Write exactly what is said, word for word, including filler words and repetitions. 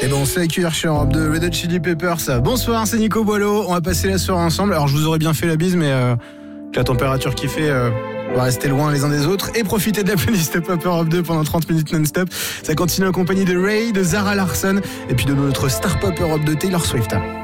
Et ben on se fait accueillir chez Europe deux, Red Hot Chili Peppers. Bonsoir, c'est Nico Boileau. On va passer la soirée ensemble. Alors je vous aurais bien fait la bise, mais euh, la température qui fait, euh, on va rester loin les uns des autres et profiter de la playlist Pop Europe deux pendant trente minutes non-stop. Ça continue en compagnie de Ray, de Zara Larsson et puis de notre star Pop Europe deux, Taylor Swift.